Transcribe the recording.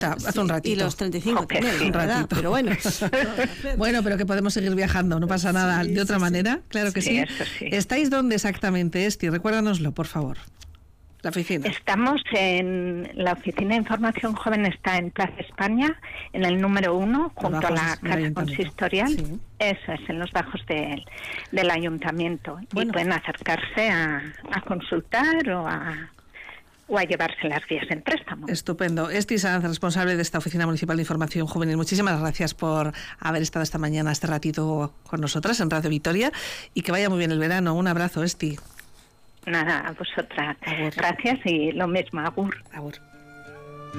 Hace un ratito. Y los 35 también, un ratito. Pero bueno. Bueno, pero que podemos seguir viajando, no pasa nada. De otra manera, claro que sí. Eso sí. ¿Estáis dónde exactamente, Esti? Recuérdanoslo, por favor. La oficina. Estamos en la Oficina de Información Joven, está en Plaza España, en el número 1, junto a la Casa Consistorial. Sí. Eso es, en los bajos del ayuntamiento. Bueno. Y pueden acercarse a consultar o a llevarse las guías en préstamo. Estupendo. Esti Sanz, responsable de esta Oficina Municipal de Información Juvenil, muchísimas gracias por haber estado esta mañana, este ratito con nosotras en Radio Vitoria, y que vaya muy bien el verano. Un abrazo, Esti. Nada, a vosotras. Agur. Gracias y lo mismo, agur. Agur.